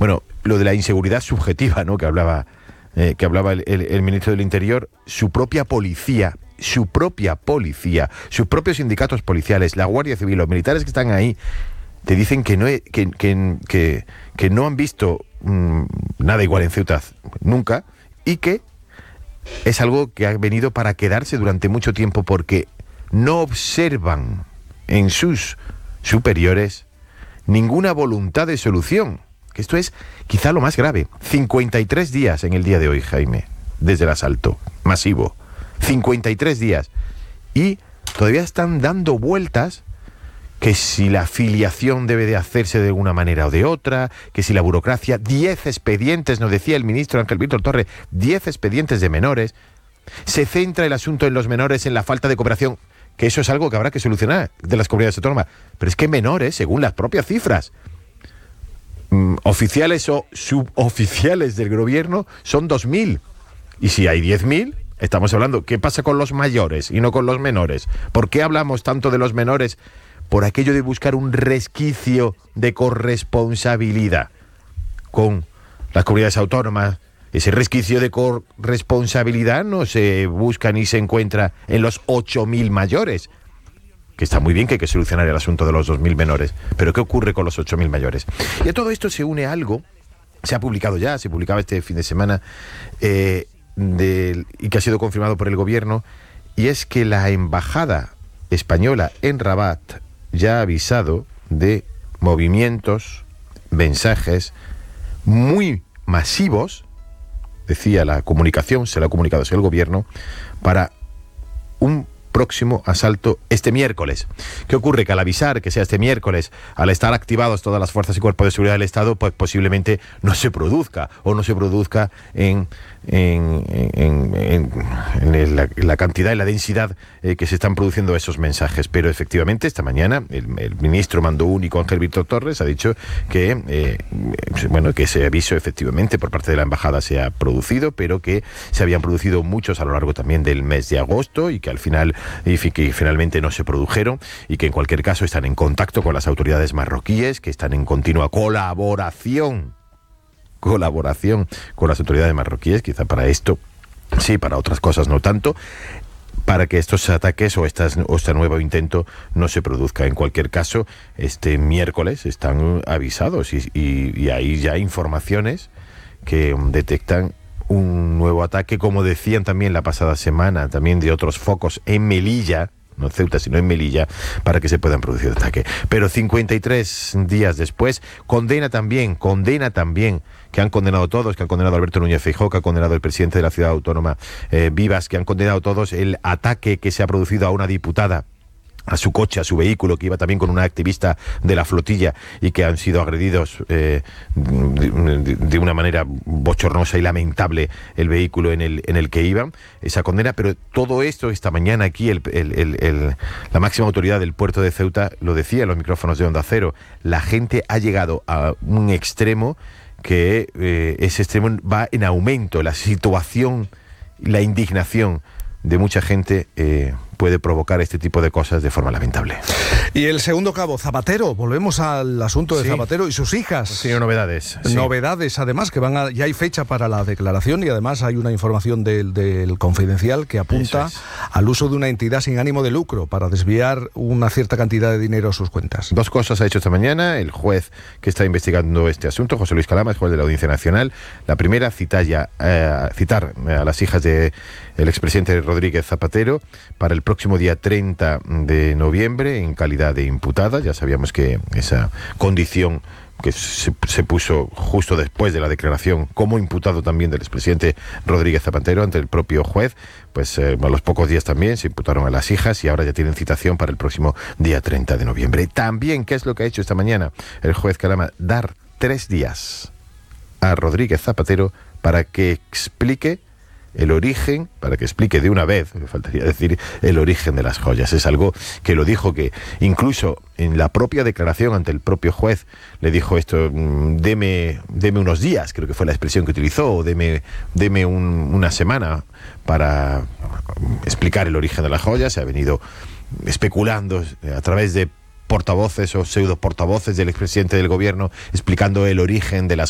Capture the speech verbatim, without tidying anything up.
Bueno, lo de la inseguridad subjetiva, ¿no?, que hablaba, eh, que hablaba el, el, el ministro del Interior, su propia policía, su propia policía, sus propios sindicatos policiales, la Guardia Civil, los militares que están ahí, te dicen que no, que, que, que, que no han visto mmm, nada igual en Ceuta nunca, y que es algo que ha venido para quedarse durante mucho tiempo, porque no observan en sus superiores ninguna voluntad de solución. Que esto es quizá lo más grave. cincuenta y tres días en el día de hoy, Jaime, desde el asalto masivo. cincuenta y tres días. Y todavía están dando vueltas que si la afiliación debe de hacerse de una manera o de otra, que si la burocracia, diez expedientes, nos decía el ministro Ángel Víctor Torres, diez expedientes de menores. Se centra el asunto en los menores, en la falta de cooperación, que eso es algo que habrá que solucionar de las comunidades autónomas. Pero es que menores, según las propias cifras, oficiales o suboficiales del gobierno son dos mil. Y si hay diez mil, estamos hablando, ¿qué pasa con los mayores y no con los menores? ¿Por qué hablamos tanto de los menores? Por aquello de buscar un resquicio de corresponsabilidad con las comunidades autónomas. Ese resquicio de corresponsabilidad no se busca ni se encuentra en los ocho mil mayores. Que está muy bien, que hay que solucionar el asunto de los dos mil menores, pero ¿qué ocurre con los ocho mil mayores? Y a todo esto se une algo, se ha publicado ya, se publicaba este fin de semana, eh, de, y que ha sido confirmado por el gobierno, y es que la embajada española en Rabat ya ha avisado de movimientos, mensajes muy masivos, decía la comunicación, se lo ha comunicado así el gobierno, para un próximo asalto este miércoles. ¿Qué ocurre? Que al avisar que sea este miércoles, al estar activados todas las fuerzas y cuerpos de seguridad del Estado, pues posiblemente no se produzca o no se produzca en, en, en, en, en la, la cantidad y la densidad eh, que se están produciendo esos mensajes. Pero efectivamente esta mañana el, el ministro mando único Ángel Víctor Torres ha dicho que eh, bueno, que ese aviso efectivamente por parte de la embajada se ha producido, pero que se habían producido muchos a lo largo también del mes de agosto y que al final y que finalmente no se produjeron, y que en cualquier caso están en contacto con las autoridades marroquíes, que están en continua colaboración colaboración con las autoridades marroquíes, quizá para esto sí, para otras cosas no tanto, para que estos ataques o, estas, o este nuevo intento no se produzca. En cualquier caso, este miércoles están avisados y, y, y hay ya informaciones que detectan un nuevo ataque, como decían también la pasada semana, también de otros focos en Melilla, no en Ceuta, sino en Melilla, para que se puedan producir el ataque. Pero cincuenta y tres días después, condena también, condena también, que han condenado todos, que han condenado a Alberto Núñez Feijóo, que ha condenado el presidente de la ciudad autónoma, eh, Vivas, que han condenado todos el ataque que se ha producido a una diputada, a su coche, a su vehículo, que iba también con una activista de la flotilla y que han sido agredidos eh, de, de una manera bochornosa y lamentable el vehículo en el, en el que iban, esa condena. Pero todo esto, esta mañana aquí, el, el, el, el, la máxima autoridad del puerto de Ceuta lo decía en los micrófonos de Onda Cero, la gente ha llegado a un extremo que eh, ese extremo va en aumento, la situación, la indignación de mucha gente eh, puede provocar este tipo de cosas de forma lamentable. Y el segundo cabo, Zapatero, volvemos al asunto de sí. Zapatero y sus hijas. Sí, novedades. Sí. Novedades, además, que van a, ya hay fecha para la declaración y además hay una información del, del Confidencial que apunta es. al uso de una entidad sin ánimo de lucro para desviar una cierta cantidad de dinero a sus cuentas. Dos cosas ha hecho esta mañana el juez que está investigando este asunto, José Luis Calama, el juez de la Audiencia Nacional. La primera, citar, ya, eh, citar a las hijas del expresidente Rodríguez Zapatero para el próximo día treinta de noviembre en calidad de imputada. Ya sabíamos que esa condición que se, se puso justo después de la declaración como imputado también del expresidente Rodríguez Zapatero ante el propio juez, pues eh, a los pocos días también se imputaron a las hijas y ahora ya tienen citación para el próximo día treinta de noviembre. También, ¿qué es lo que ha hecho esta mañana el juez Calama? Dar tres días a Rodríguez Zapatero para que explique el origen, para que explique de una vez, me faltaría decir, el origen de las joyas. Es algo que lo dijo, que incluso en la propia declaración ante el propio juez le dijo esto, deme, deme unos días, creo que fue la expresión que utilizó, o deme, deme un, una semana para explicar el origen de las joyas. Se ha venido especulando a través de portavoces o pseudo portavoces del expresidente del gobierno explicando el origen de las